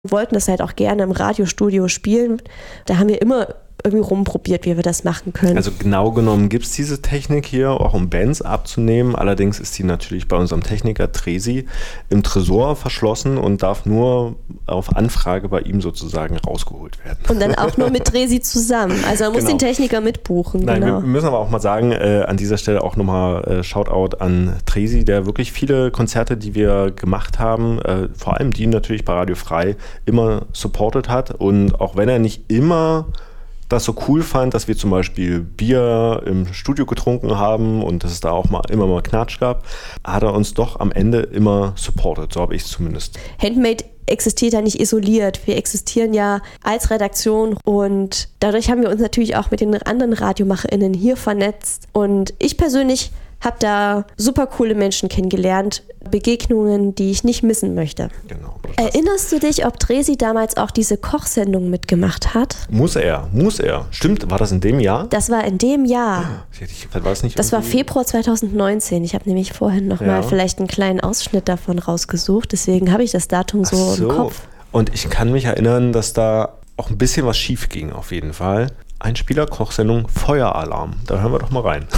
wollten das halt auch gerne im Radiostudio spielen. Da haben wir immer irgendwie rumprobiert, wie wir das machen können. Also genau genommen gibt es diese Technik hier, auch um Bands abzunehmen. Allerdings ist die natürlich bei unserem Techniker Tresi im Tresor verschlossen und darf nur auf Anfrage bei ihm sozusagen rausgeholt werden. Und dann auch nur mit Tresi zusammen. Also man muss den Techniker mitbuchen. Nein, genau. Wir müssen aber auch mal sagen, an dieser Stelle auch nochmal Shoutout an Tresi, der wirklich viele Konzerte, die wir gemacht haben, vor allem die natürlich bei Radio Frei, immer supported hat. Und auch wenn er nicht immer das so cool fand, dass wir zum Beispiel Bier im Studio getrunken haben und dass es da auch immer mal Knatsch gab, hat er uns doch am Ende immer supportet, so habe ich es zumindest. Handmade existiert ja nicht isoliert. Wir existieren ja als Redaktion und dadurch haben wir uns natürlich auch mit den anderen RadiomacherInnen hier vernetzt. Und ich persönlich habe da super coole Menschen kennengelernt, Begegnungen, die ich nicht missen möchte. Genau. Erinnerst du dich, ob Tresi damals auch diese Kochsendung mitgemacht hat? Muss er. Stimmt, war das in dem Jahr? Das war in dem Jahr. Das war Februar 2019. Ich habe nämlich vorhin nochmal vielleicht einen kleinen Ausschnitt davon rausgesucht. Deswegen habe ich das Datum so im Kopf. Und ich kann mich erinnern, dass da auch ein bisschen was schief ging auf jeden Fall. Einspieler-Kochsendung Feueralarm. Da hören wir doch mal rein.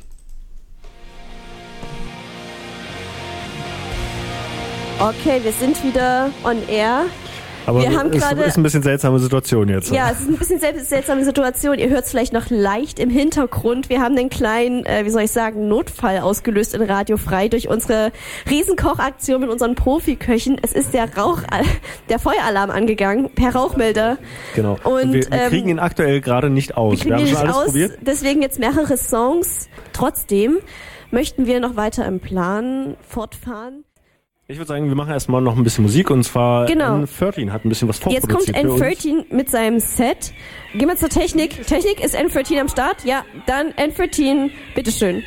Okay, wir sind wieder on air. Aber es ist ein bisschen seltsame Situation jetzt. Ja, es ist ein bisschen seltsame Situation. Ihr hört es vielleicht noch leicht im Hintergrund. Wir haben einen kleinen, Notfall ausgelöst in Radio Frei durch unsere Riesenkochaktion mit unseren Profiköchen. Es ist der Feueralarm angegangen per Rauchmelder. Genau. Und wir kriegen ihn aktuell gerade nicht aus. Wir haben schon alles probiert. Deswegen jetzt mehrere Songs. Trotzdem möchten wir noch weiter im Plan fortfahren. Ich würde sagen, wir machen erstmal noch ein bisschen Musik und zwar N13 hat ein bisschen was vorproduziert. Jetzt kommt N13 mit seinem Set. Gehen wir zur Technik. Technik, ist N13 am Start? Ja, dann N13, bitteschön.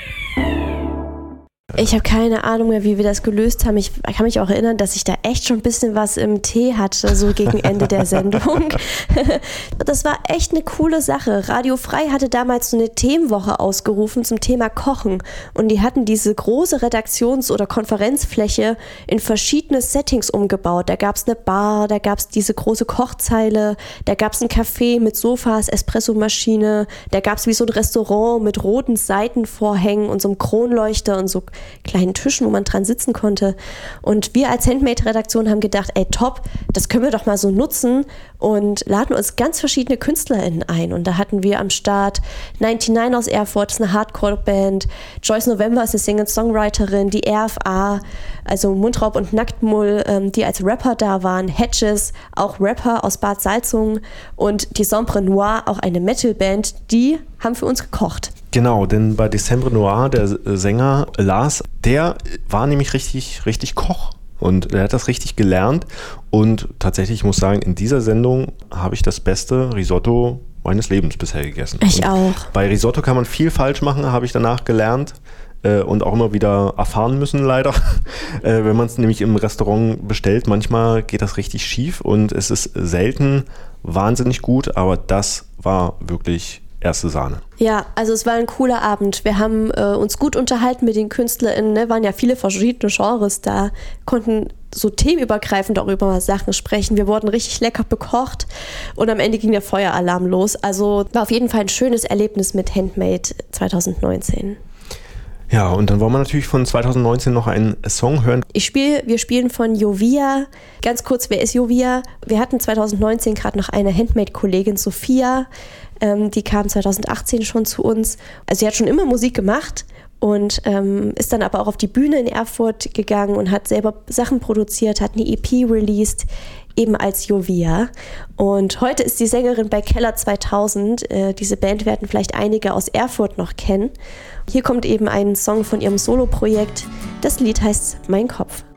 Ich habe keine Ahnung mehr, wie wir das gelöst haben. Ich kann mich auch erinnern, dass ich da echt schon ein bisschen was im Tee hatte, so gegen Ende der Sendung. Das war echt eine coole Sache. Radio Frei hatte damals so eine Themenwoche ausgerufen zum Thema Kochen. Und die hatten diese große Redaktions- oder Konferenzfläche in verschiedene Settings umgebaut. Da gab es eine Bar, da gab es diese große Kochzeile, da gab es ein Café mit Sofas, Espressomaschine, da gab es wie so ein Restaurant mit roten Seitenvorhängen und so einem Kronleuchter und so kleinen Tischen, wo man dran sitzen konnte. Und wir als Handmade-Redaktion haben gedacht, ey top, das können wir doch mal so nutzen und laden uns ganz verschiedene KünstlerInnen ein. Und da hatten wir am Start 99 aus Erfurt, das ist eine Hardcore-Band, Joyce November ist eine Singer-Songwriterin, die RFA, also Mundraub und Nacktmull, die als Rapper da waren, Hedges, auch Rapper aus Bad Salzungen und die Sombre Noir, auch eine Metal-Band, die haben für uns gekocht. Genau, denn bei Decembre Noir, der Sänger Lars, der war nämlich richtig Koch und er hat das richtig gelernt und tatsächlich, ich muss sagen, in dieser Sendung habe ich das beste Risotto meines Lebens bisher gegessen. Ich auch. Bei Risotto kann man viel falsch machen, habe ich danach gelernt und auch immer wieder erfahren müssen leider. Wenn man es nämlich im Restaurant bestellt, manchmal geht das richtig schief und es ist selten wahnsinnig gut, aber das war wirklich erste Sahne. Ja, also es war ein cooler Abend. Wir haben uns gut unterhalten mit den KünstlerInnen, ne? Waren ja viele verschiedene Genres da, konnten so themenübergreifend auch über Sachen sprechen. Wir wurden richtig lecker bekocht und am Ende ging der Feueralarm los. Also war auf jeden Fall ein schönes Erlebnis mit Handmade 2019. Ja, und dann wollen wir natürlich von 2019 noch einen Song hören. Wir spielen von Jovia. Ganz kurz, wer ist Jovia? Wir hatten 2019 gerade noch eine Handmade-Kollegin, Sophia. Die kam 2018 schon zu uns. Also sie hat schon immer Musik gemacht und ist dann aber auch auf die Bühne in Erfurt gegangen und hat selber Sachen produziert, hat eine EP released, eben als Jovia. Und heute ist sie Sängerin bei Keller 2000. Diese Band werden vielleicht einige aus Erfurt noch kennen. Hier kommt eben ein Song von ihrem Soloprojekt. Das Lied heißt Mein Kopf.